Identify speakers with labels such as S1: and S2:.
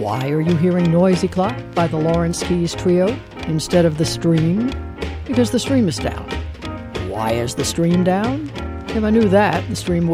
S1: Why are you hearing Noisy Clock by the Lawrence Keys Trio instead of The Stream? Because the stream is down. Why is the stream down? If I knew that, the stream